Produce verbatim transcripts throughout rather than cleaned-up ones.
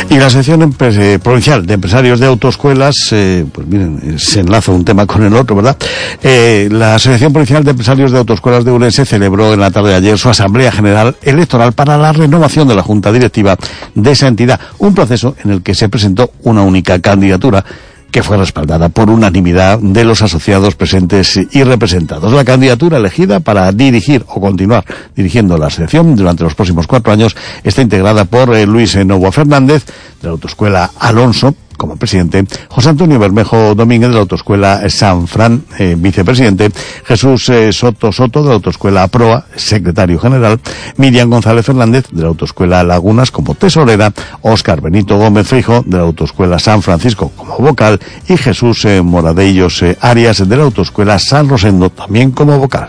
Y la Asociación eh, Provincial de Empresarios de Autoescuelas, eh, pues miren, se enlaza un tema con el otro, ¿verdad? Eh, la Asociación Provincial de Empresarios de Autoescuelas de Ourense celebró en la tarde de ayer su Asamblea General Electoral para la renovación de la Junta Directiva de esa entidad, un proceso en el que se presentó una única candidatura que fue respaldada por unanimidad de los asociados presentes y representados. La candidatura elegida para dirigir o continuar dirigiendo la asociación durante los próximos cuatro años está integrada por eh, Luis Novoa Fernández, de la Autoescuela Alonso, como presidente, José Antonio Bermejo Domínguez, de la Autoescuela San Fran, eh, vicepresidente, Jesús eh, Soto Soto, de la Autoescuela Proa, secretario general, Miriam González Fernández, de la Autoescuela Lagunas, como tesorera, Óscar Benito Gómez Frijo, de la Autoescuela San Francisco, como vocal, y Jesús eh, Moradellos eh, Arias, de la Autoescuela San Rosendo, también como vocal.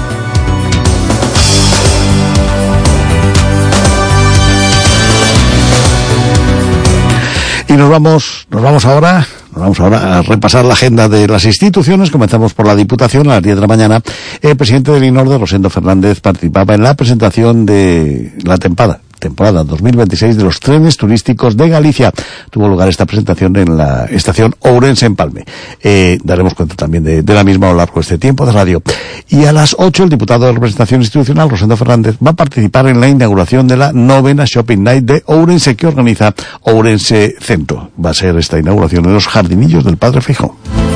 Y nos vamos, nos vamos ahora, nos vamos ahora a repasar la agenda de las instituciones. Comenzamos por la Diputación a las diez de la mañana. El presidente del INORDE, Rosendo Fernández, participaba en la presentación de la tempada. temporada dos mil veintiséis de los trenes turísticos de Galicia. Tuvo lugar esta presentación en la estación Ourense en Palme. Eh, daremos cuenta también de, de la misma a lo largo de este tiempo de radio. Y a las ocho, el diputado de representación institucional, Rosendo Fernández, va a participar en la inauguración de la novena Shopping Night de Ourense que organiza Ourense Centro. Va a ser esta inauguración en los jardinillos del Padre Feijóo.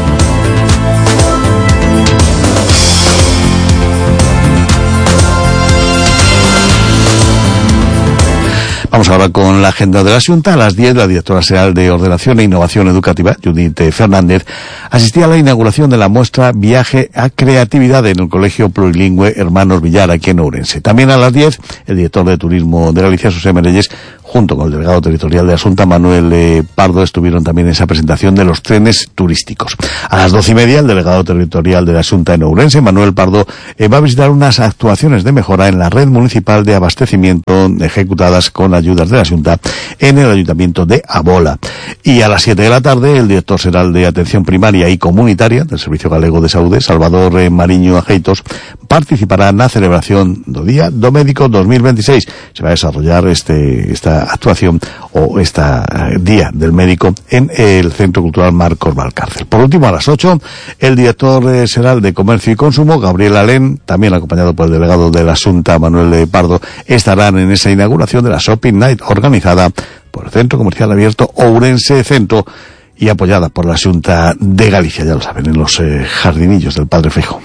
Vamos ahora con la agenda de la Xunta. A las diez, la directora general de Ordenación e Innovación Educativa, Judith Fernández, asistía a la inauguración de la muestra Viaje a Creatividad en el Colegio Plurilingüe Hermanos Villar, aquí en Ourense. También a las diez, el director de Turismo de Galicia, José Merelles, junto con el delegado territorial de la Xunta, Manuel eh, Pardo, estuvieron también en esa presentación de los trenes turísticos. A las doce y media, el delegado territorial de la Xunta en Ourense, Manuel Pardo, eh, va a visitar unas actuaciones de mejora en la red municipal de abastecimiento ejecutadas con ayudas de la Xunta en el Ayuntamiento de Abola. Y a las siete de la tarde, el director general de Atención Primaria y Comunitaria del Servicio Galego de Saúde, Salvador eh, Mariño Ajeitos, participará na celebración do Día do Médico dos mil veintiséis. Se va a desarrollar este esta actuación o esta uh, Día del Médico en el Centro Cultural Marcos Valcárcel. Por último, a las ocho, el director eh, general de Comercio y Consumo, Gabriel Alén, también acompañado por el delegado de la Xunta, Manuel Pardo, estarán en esa inauguración de la Shopping Night organizada por el Centro Comercial Abierto Ourense Centro y apoyada por la Xunta de Galicia, ya lo saben, en los eh, jardinillos del Padre Feijóo.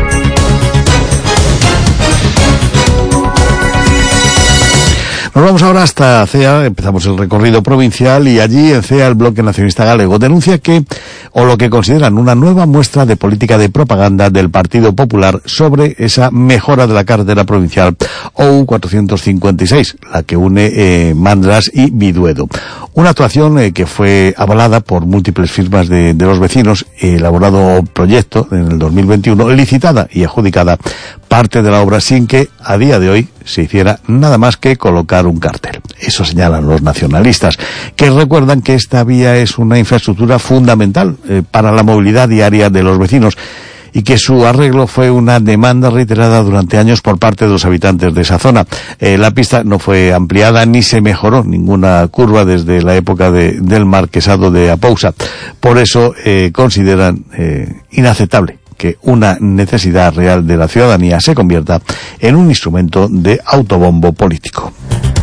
Nos vamos ahora hasta Cea, empezamos el recorrido provincial y allí en Cea el Bloque Nacionalista Galego denuncia que, o lo que consideran una nueva muestra de política de propaganda del Partido Popular sobre esa mejora de la carretera provincial O U cuatrocientos cincuenta y seis, la que une eh, Mandras y Viduedo. Una actuación eh, que fue avalada por múltiples firmas de, de los vecinos, elaborado proyecto en el dos mil veintiuno, licitada y adjudicada parte de la obra sin que a día de hoy se hiciera nada más que colocar un cartel. Eso señalan los nacionalistas, que recuerdan que esta vía es una infraestructura fundamental eh, para la movilidad diaria de los vecinos y que su arreglo fue una demanda reiterada durante años por parte de los habitantes de esa zona. Eh, la pista no fue ampliada ni se mejoró ninguna curva desde la época de, del marquesado de Apousa. Por eso eh, consideran eh, inaceptable que una necesidad real de la ciudadanía se convierta en un instrumento de autobombo político.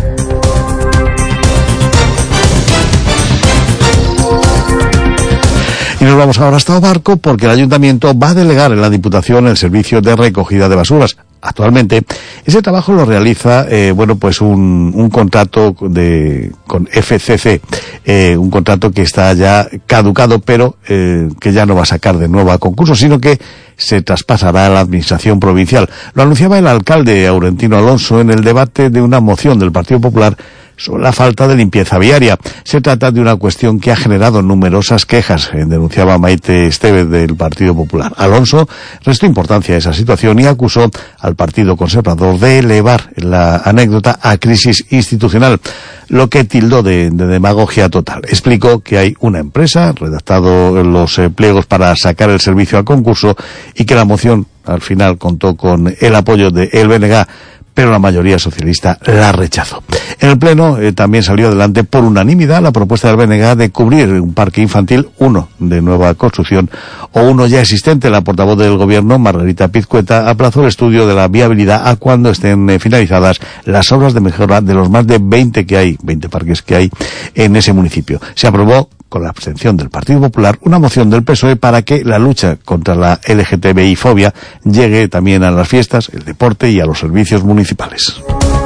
Y nos vamos ahora hasta Obarco porque el Ayuntamiento va a delegar en la Diputación el servicio de recogida de basuras. Actualmente, ese trabajo lo realiza, eh, bueno, pues un, un contrato de, con F C C, eh, un contrato que está ya caducado, pero, eh, que ya no va a sacar de nuevo a concurso, sino que se traspasará a la Administración Provincial. Lo anunciaba el alcalde Aurentino Alonso en el debate de una moción del Partido Popular sobre la falta de limpieza viaria. Se trata de una cuestión que ha generado numerosas quejas, eh, denunciaba Maite Estevez del Partido Popular. Alonso restó importancia a esa situación y acusó al Partido Conservador de elevar la anécdota a crisis institucional, lo que tildó de, de demagogia total. Explicó que hay una empresa, redactado los eh, pliegos para sacar el servicio a concurso y que la moción al final contó con el apoyo de el B N G, pero la mayoría socialista la rechazó. En el Pleno eh, también salió adelante por unanimidad la propuesta del B N G de cubrir un parque infantil, uno de nueva construcción o uno ya existente. La portavoz del Gobierno, Margarita Pizcueta, aplazó el estudio de la viabilidad a cuando estén eh, finalizadas las obras de mejora de los más de veinte que hay, veinte parques que hay en ese municipio. Se aprobó, con la abstención del Partido Popular, una moción del P S O E para que la lucha contra la L G T B I fobia llegue también a las fiestas, el deporte y a los servicios municipales.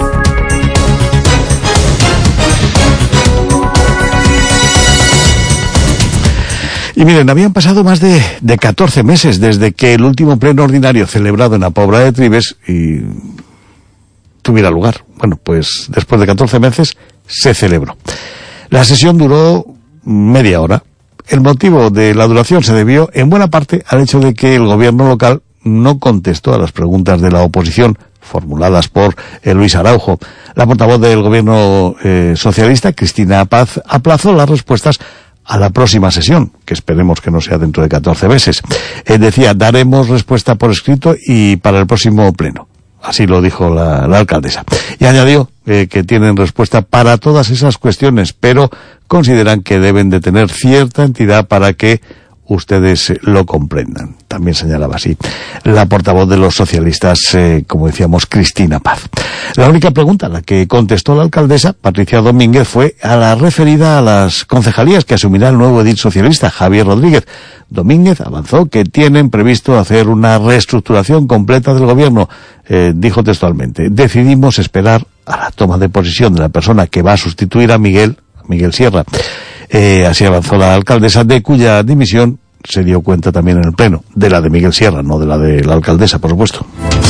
Y miren, habían pasado más de, de catorce meses desde que el último pleno ordinario celebrado en la Pobla de Trives y tuviera lugar. Bueno, pues después de catorce meses se celebró. La sesión duró media hora. El motivo de la duración se debió en buena parte al hecho de que el gobierno local no contestó a las preguntas de la oposición formuladas por eh, Luis Araujo. La portavoz del gobierno eh, socialista, Cristina Paz, aplazó las respuestas a la próxima sesión, que esperemos que no sea dentro de catorce meses. Eh, decía, daremos respuesta por escrito y para el próximo pleno. Así lo dijo la, la alcaldesa. Y añadió eh, que tienen respuesta para todas esas cuestiones, pero consideran que deben de tener cierta entidad para que ustedes lo comprendan. También señalaba así la portavoz de los socialistas, eh, como decíamos, Cristina Paz. La única pregunta a la que contestó la alcaldesa, Patricia Domínguez, fue a la referida a las concejalías que asumirá el nuevo edil socialista, Javier Rodríguez. Domínguez avanzó que tienen previsto hacer una reestructuración completa del gobierno. Eh, dijo textualmente, decidimos esperar a la toma de posesión de la persona que va a sustituir a Miguel, Miguel Sierra. Eh, así avanzó la alcaldesa, de cuya dimisión se dio cuenta también en el Pleno, de la de Miguel Sierra, no de la de la alcaldesa, por supuesto.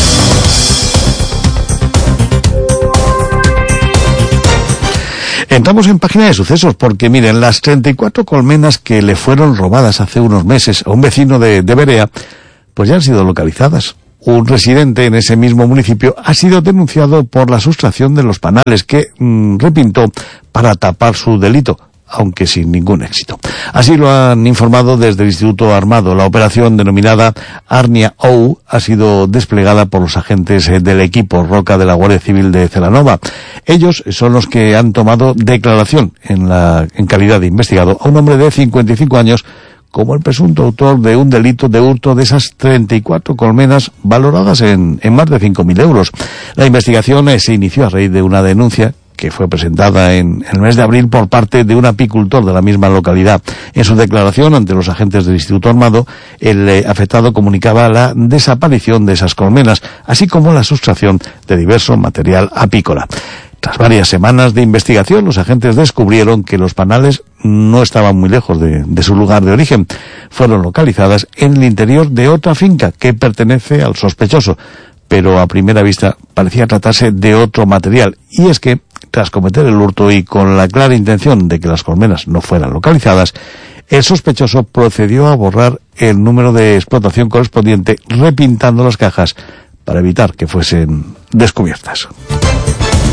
Entramos en página de sucesos porque, miren, las treinta y cuatro colmenas que le fueron robadas hace unos meses a un vecino de, de Berea, pues ya han sido localizadas. Un residente en ese mismo municipio ha sido denunciado por la sustracción de los panales que mmm, repintó para tapar su delito, aunque sin ningún éxito. Así lo han informado desde el Instituto Armado. La operación denominada Arnia O ha sido desplegada por los agentes del equipo Roca de la Guardia Civil de Celanova. Ellos son los que han tomado declaración en la en calidad de investigado a un hombre de cincuenta y cinco años como el presunto autor de un delito de hurto de esas treinta y cuatro colmenas valoradas en, en más de cinco mil euros. La investigación eh, se inició a raíz de una denuncia que fue presentada en, en el mes de abril por parte de un apicultor de la misma localidad. En su declaración ante los agentes del Instituto Armado, el eh, afectado comunicaba la desaparición de esas colmenas, así como la sustracción de diverso material apícola. Tras varias semanas de investigación, los agentes descubrieron que los panales no estaban muy lejos de, de su lugar de origen. Fueron localizadas en el interior de otra finca que pertenece al sospechoso, pero a primera vista parecía tratarse de otro material. Y es que, tras cometer el hurto y con la clara intención de que las colmenas no fueran localizadas, el sospechoso procedió a borrar el número de explotación correspondiente, repintando las cajas para evitar que fuesen descubiertas.